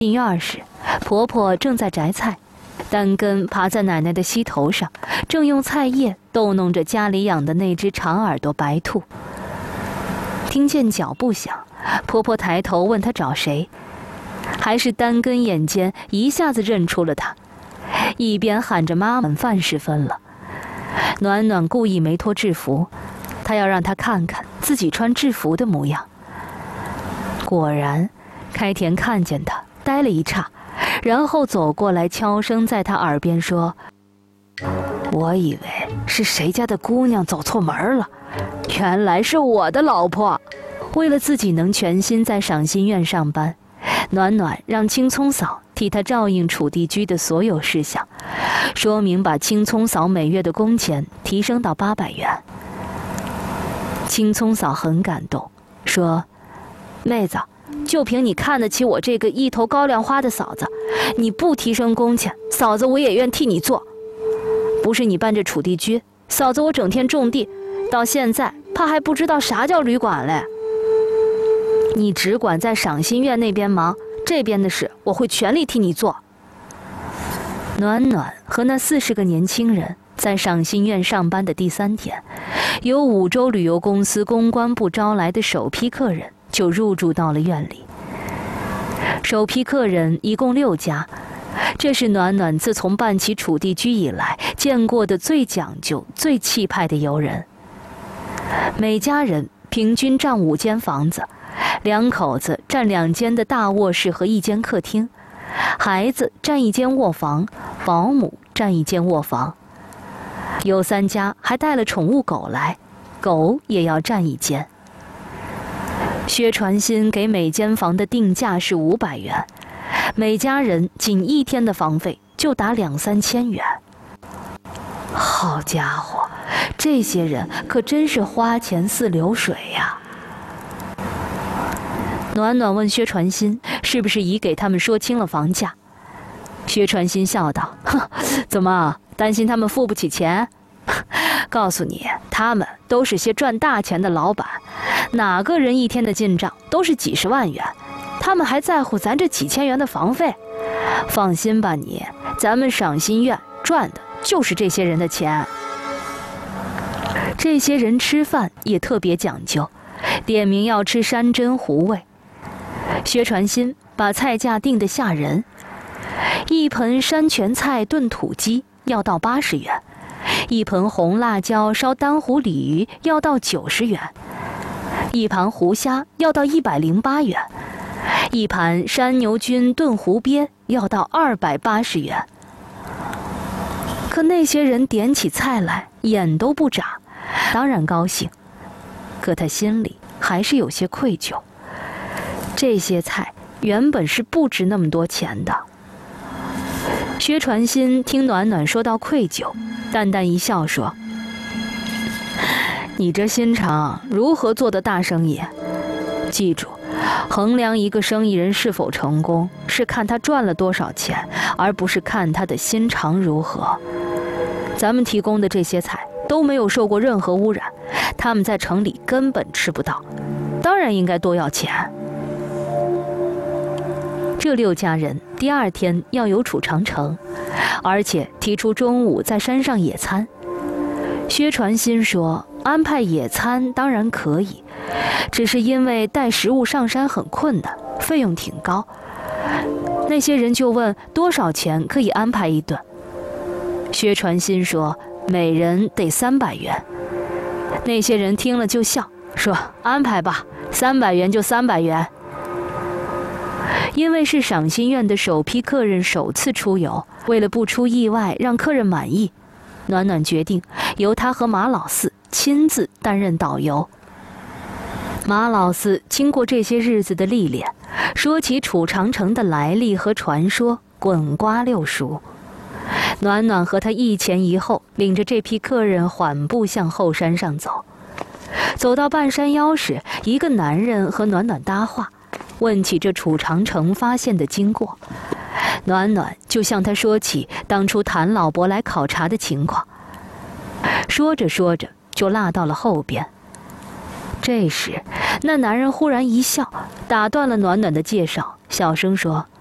进院时，婆婆正在摘菜，单根爬在奶奶的膝头上，正用菜叶逗弄着家里养的那只长耳朵白兔。听见脚步响，婆婆抬头问她找谁，还是单根眼尖，一下子认出了她，一边喊着妈妈饭时分了。暖暖故意没脱制服，她要让她看看自己穿制服的模样。果然，开田看见她，呆了一刹，然后走过来，悄声在她耳边说：“我以为是谁家的姑娘走错门了，原来是我的老婆。”为了自己能全心在赏心院上班，暖暖让青葱嫂替她照应楚地居的所有事项，说明把青葱嫂每月的工钱提升到800元。青葱嫂很感动，说：“妹子，就凭你看得起我这个一头高粱花的嫂子，你不提升工钱，嫂子我也愿替你做。不是你办这楚地居，嫂子我整天种地，到现在怕还不知道啥叫旅馆嘞。你只管在赏心院那边忙，这边的事我会全力替你做。”暖暖和那40个年轻人在赏心院上班的第3天，由5洲旅游公司公关部招来的首批客人就入住到了院里。首批客人一共6家，这是暖暖自从办起楚地居以来见过的最讲究、最气派的游人。每家人平均占5间房子，2口子占2间的大卧室和1间客厅，孩子占1间卧房，保姆占1间卧房。有3家还带了宠物狗来，狗也要占1间。薛传新给每间房的定价是500元，每家人仅1天的房费就达2-3千元。好家伙，这些人可真是花钱似流水呀！暖暖问薛传新是不是已给他们说清了房价。薛传新笑道：“哼，怎么担心他们付不起钱？告诉你，他们都是些赚大钱的老板，哪个人1天的进账都是几十万元，他们还在乎咱这几千元的房费？放心吧你，咱们赏心院赚的就是这些人的钱。”这些人吃饭也特别讲究，点名要吃山珍湖味。薛传新把菜价定得吓人，一盆山泉菜炖土鸡要到80元，一盆红辣椒烧丹湖鲤鱼要到90元，一盘湖虾要到108元，一盘山牛菌炖湖鳖要到280元。可那些人点起菜来眼都不眨，当然高兴，可他心里还是有些愧疚。这些菜原本是不值那么多钱的。薛传新听暖暖说到愧疚，淡淡一笑说：“你这心肠如何做的大生意？记住，衡量一个生意人是否成功，是看他赚了多少钱，而不是看他的心肠如何。咱们提供的这些菜都没有受过任何污染，他们在城里根本吃不到，当然应该多要钱。”这6家人第2天要游楚长城，而且提出中午在山上野餐。薛传新说安排野餐当然可以，只是因为带食物上山很困难，费用挺高。那些人就问多少钱可以安排1顿。薛传新说每人得300元。那些人听了就笑，说安排吧，300元就300元。因为是赏心院的首批客人首次出游，为了不出意外让客人满意，暖暖决定由他和马老四亲自担任导游。马老四经过这些日子的历练，说起楚长城的来历和传说滚瓜溜熟。暖暖和他一前一后领着这批客人缓步向后山上走。走到半山腰时，一个男人和暖暖搭话，问起这楚长城发现的经过。暖暖就向他说起当初谭老伯来考察的情况。说着说着就落到了后边。这时那男人忽然一笑，打断了暖暖的介绍，小声说：“